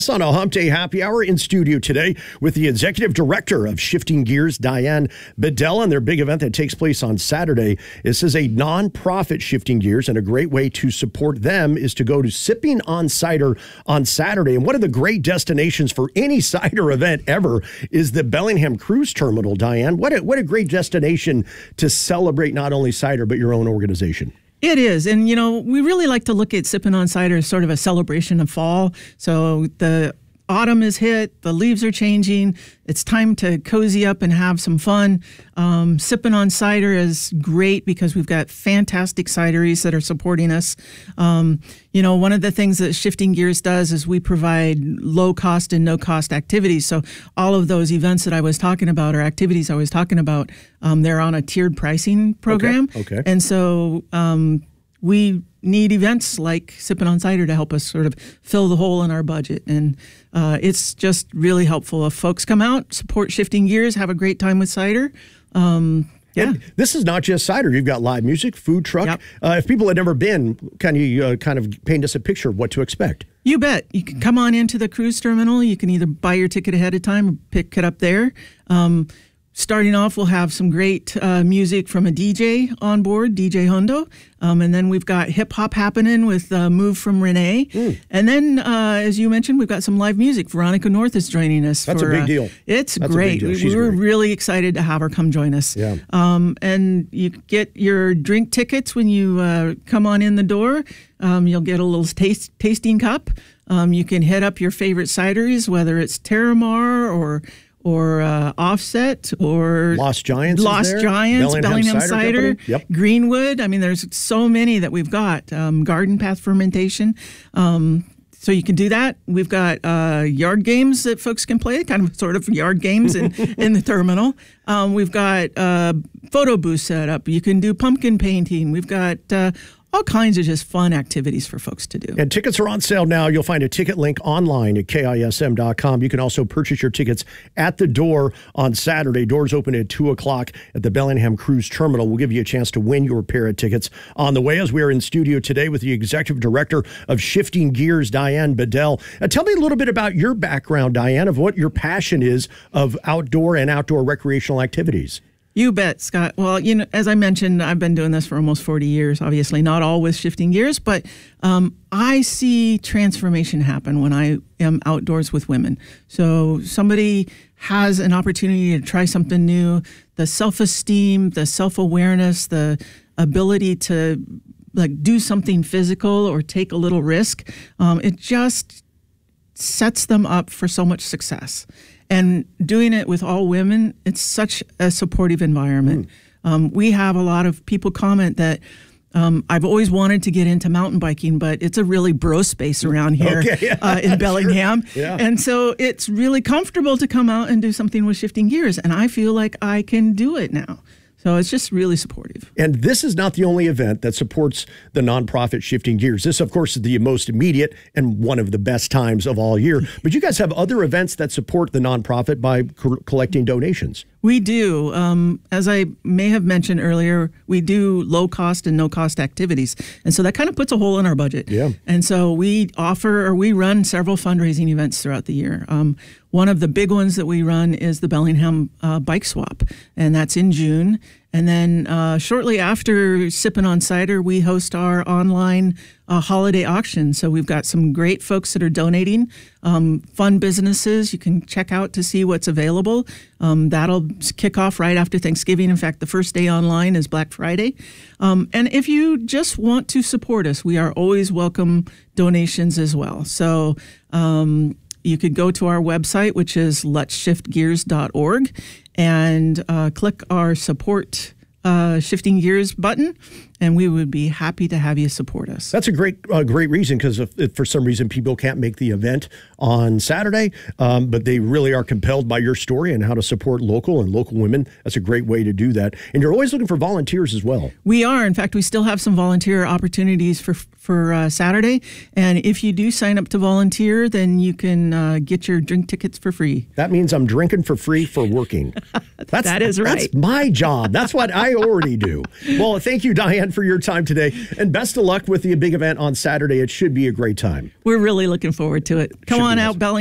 On a Hump Day Happy Hour in studio today with the executive director of Shifting Gears, Diane Bedell, and their big event that takes place on Saturday. This is a nonprofit, Shifting Gears, and a great way to support them is to go to Sipping on Cider on Saturday. And one of the great destinations for any cider event ever is the Bellingham Cruise Terminal, Diane. What a great destination to celebrate not only cider, but your own organization. It is. And, you know, we really like to look at Sipping on Cider as sort of a celebration of fall. So the autumn is hit, the leaves are changing. It's time to cozy up and have some fun. Sipping on Cider is great because we've got fantastic cideries that are supporting us. You know, one of the things that Shifting Gears does is we provide low cost and no cost activities. So all of those events that I was talking about or activities I was talking about, they're on a tiered pricing program. Okay. And so we need events like Sipping on Cider to help us sort of fill the hole in our budget. And it's just really helpful if folks come out, support Shifting Gears, have a great time with cider. Yeah, this is not just cider. You've got live music, food truck. Yep. If people had never been, can you kind of paint us a picture of what to expect? You bet. You can come on into the cruise terminal. You can either buy your ticket ahead of time or pick it up there. Starting off, we'll have some great music from a DJ on board, DJ Hundo. And then we've got hip-hop happening with Move from Renee. And then, as you mentioned, we've got some live music. Veronica North is joining us. That's a big deal. It's That's great. A big deal. We were really excited to have her come join us. Yeah. And you get your drink tickets when you come on in the door. You'll get a little tasting cup. You can hit up your favorite cideries, whether it's Terramar or Offset or Lost Giants, Bellingham Cider, yep. Greenwood. I mean, there's so many that we've got. Garden Path Fermentation. So you can do that. We've got yard games that folks can play, kind of sort of yard games in the terminal. We've got photo booth set up. You can do pumpkin painting. We've got all kinds of just fun activities for folks to do. And tickets are on sale now. You'll find a ticket link online at KISM.com. You can also purchase your tickets at the door on Saturday. Doors open at 2 o'clock at the Bellingham Cruise Terminal. We'll give you a chance to win your pair of tickets on the way as we are in studio today with the executive director of Shifting Gears, Diane Bedell. Tell me a little bit about your background, Diane, of what your passion is of outdoor and outdoor recreational activities. You bet, Scott. Well, you know, as I mentioned, I've been doing this for almost 40 years, obviously not all with Shifting Gears, but I see transformation happen when I am outdoors with women. So somebody has an opportunity to try something new, the self-esteem, the self-awareness, the ability to like do something physical or take a little risk. It just sets them up for so much success. And doing it with all women, it's such a supportive environment. We have a lot of people comment that I've always wanted to get into mountain biking, but it's a really bro space around here in Bellingham. Sure. Yeah. And so it's really comfortable to come out and do something with Shifting Gears. And I feel like I can do it now. So it's just really supportive. And this is not the only event that supports the nonprofit Shifting Gears. This, of course, is the most immediate and one of the best times of all year. But you guys have other events that support the nonprofit by collecting donations. We do. As I may have mentioned earlier, we do low cost and no cost activities. And so that kind of puts a hole in our budget. Yeah. And so we run several fundraising events throughout the year. One of the big ones that we run is the Bellingham Bike Swap, and that's in June. And then shortly after Sipping on Cider, we host our online holiday auction. So we've got some great folks that are donating, fun businesses you can check out to see what's available. That'll kick off right after Thanksgiving. In fact, the first day online is Black Friday. And if you just want to support us, we are always welcome donations as well. So you could go to our website, which is letshiftgears.org, and click our support Shifting Gears button, and we would be happy to have you support us. That's a great reason, because if for some reason people can't make the event on Saturday, but they really are compelled by your story and how to support local and local women, that's a great way to do that. And you're always looking for volunteers as well. We are. In fact, we still have some volunteer opportunities for Saturday. And if you do sign up to volunteer, then you can get your drink tickets for free. That means I'm drinking for free for working. That is right. That's my job. That's what I already do. Well, thank you, Diane, again for your time today, and best of luck with the big event on Saturday. It should be a great time. We're really looking forward to it. Come on out, Bellingham.